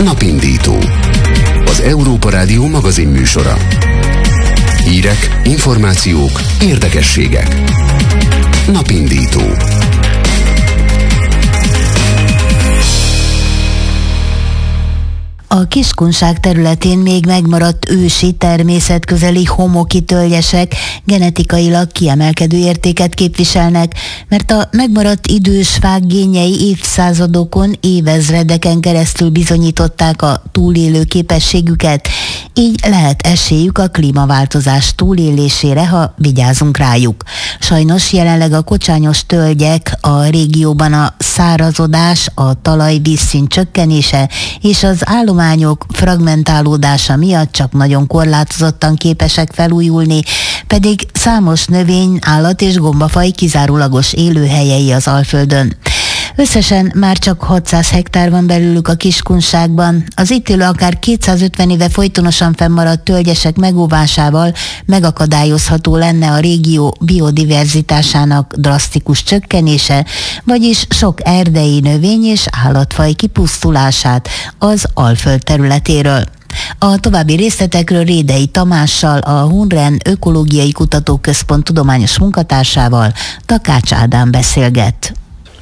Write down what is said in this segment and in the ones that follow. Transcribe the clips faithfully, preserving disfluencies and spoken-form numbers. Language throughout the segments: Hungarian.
Napindító. Az Európa Rádió magazin műsora. Hírek, információk, érdekességek. Napindító. A Kiskunság területén még megmaradt ősi természetközeli homoki tölgyesek genetikailag kiemelkedő értéket képviselnek, mert a megmaradt idős fák génjei évszázadokon, évezredeken keresztül bizonyították a túlélő képességüket, így lehet esélyük a klímaváltozás túlélésére, ha vigyázunk rájuk. Sajnos jelenleg a kocsányos tölgyek a régióban a szárazodás, a talajvízszint csökkenése és az állományok fragmentálódása miatt csak nagyon korlátozottan képesek felújulni, pedig számos növény, állat és gombafaj kizárólagos élőhelyei az Alföldön. Összesen már csak hatszáz hektár van belőlük a Kiskunságban. Az itt élő akár kétszázötven éve folytonosan fennmaradt tölgyesek megóvásával megakadályozható lenne a régió biodiverzitásának drasztikus csökkenése, vagyis sok erdei növény és állatfaj kipusztulását az Alföld területéről. A további részletekről Rédei Tamással, a Hunren Ökológiai Kutatóközpont tudományos munkatársával, Takács Ádám beszélget.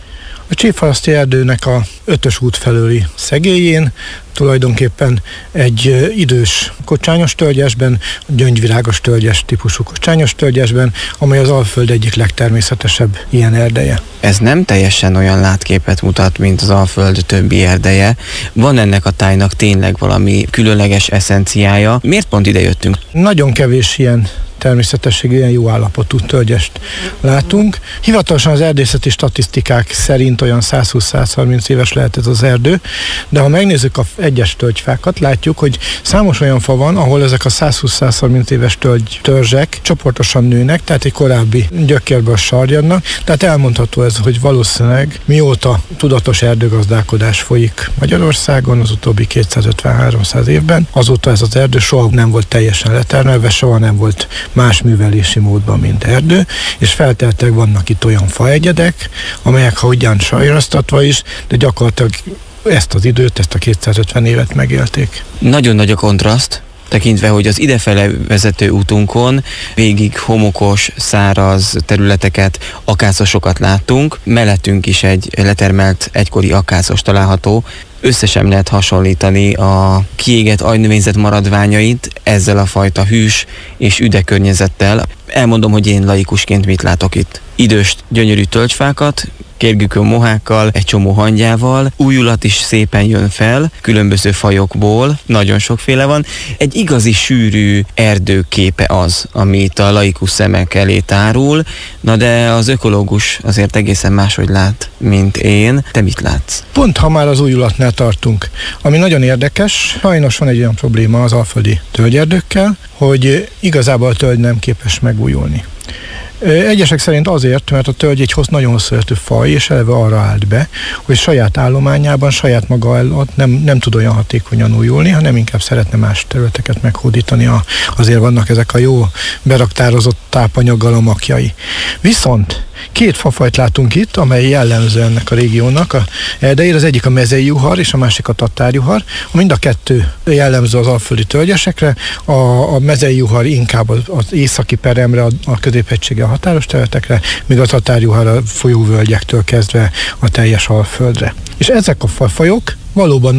A Csípharaszti erdőnek a ötös út felőli szegélyén tulajdonképpen egy idős kocsányos tölgyesben, gyöngyvirágos tölgyes típusú kocsányos tölgyesben, amely az Alföld egyik legtermészetesebb ilyen erdeje. Ez nem teljesen olyan látképet mutat, mint az Alföld többi erdeje. Van ennek a tájnak tényleg valami különleges eszenciája. Miért pont ide jöttünk? Nagyon kevés ilyen természetességű, ilyen jó állapotú tölgyest látunk. Hivatalosan az erdészeti statisztikák szerint olyan száz húsz száz harminc éves lehet ez az erdő, de ha megnézzük a egyes tölgyfákat, látjuk, hogy számos olyan fa van, ahol ezek a száz húsz száz harminc éves tölgy, törzsek csoportosan nőnek, tehát egy korábbi gyökérből sarjadnak, tehát elmondható ez, hogy valószínűleg mióta tudatos erdőgazdálkodás folyik Magyarországon az utóbbi kétszázötven-háromszáz évben, azóta ez az erdő soha nem volt teljesen letermelve, soha nem volt más művelési módban, mint erdő, és feltehetőleg vannak itt olyan faegyedek, amelyek ha ugyan sajrasztatva is, de gyakorlatilag ezt az időt, ezt a kétszázötven évet megélték. Nagyon nagy a kontraszt, tekintve, hogy az idefele vezető útunkon végig homokos, száraz területeket, akászosokat láttunk, mellettünk is egy letermelt egykori akászos található. Össze sem lehet hasonlítani a kiégett aljnövényzet maradványait ezzel a fajta hűs és üde környezettel. Elmondom, hogy én laikusként mit látok itt. Idős, gyönyörű tölgyfákat, kérgükön mohákkal, egy csomó hangyával, újulat is szépen jön fel, különböző fajokból, nagyon sokféle van. Egy igazi sűrű erdőképe az, amit a laikus szemek elé tárul, na de az ökológus azért egészen máshogy lát, mint én. Te mit látsz? Pont ha már az újulatnál tartunk, ami nagyon érdekes, sajnos van egy olyan probléma az alföldi tölgyerdőkkel, hogy igazából a tölgy nem képes megújulni. Egyesek szerint azért, mert a tölgy egy hossz, nagyon hosszú életű faj, és eleve arra állt be, hogy saját állományában, saját maga előtt nem, nem tud olyan hatékonyan újulni, hanem inkább szeretne más területeket meghódítani. Azért vannak ezek a jó beraktározott tápanyaggal a makjai. Viszont két fafajt látunk itt, amely jellemző ennek a régiónak a erdejére. Az egyik a mezei juhar, és a másik a tatárjuhar. Mind a kettő jellemző az alföldi tölgyesekre. A, a mezei juhar inkább az, az északi peremre, a, a középhegysége, a határos területekre, míg a tatárjuhar a folyóvölgyektől kezdve a teljes Alföldre. És ezek a fajok valóban